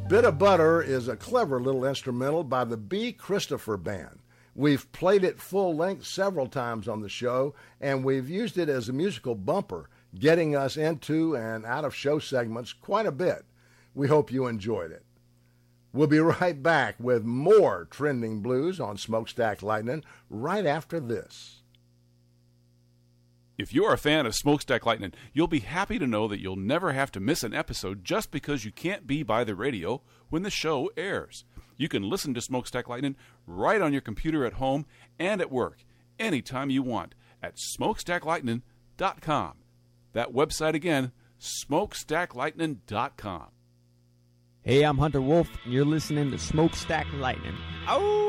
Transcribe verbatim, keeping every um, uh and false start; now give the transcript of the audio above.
Bit of Butter is a clever little instrumental by the B. Christopher Band. We've played it full length several times on the show, and we've used it as a musical bumper, getting us into and out of show segments quite a bit. We hope you enjoyed it. We'll be right back with more Trending Blues on Smokestack Lightning right after this. If you're a fan of Smokestack Lightning, you'll be happy to know that you'll never have to miss an episode just because you can't be by the radio when the show airs. You can listen to Smokestack Lightning right on your computer at home and at work, anytime you want, at smokestack lightning dot com. That website again, smokestack lightning dot com. Hey, I'm Hunter Wolf, and you're listening to Smokestack Lightning. Oh!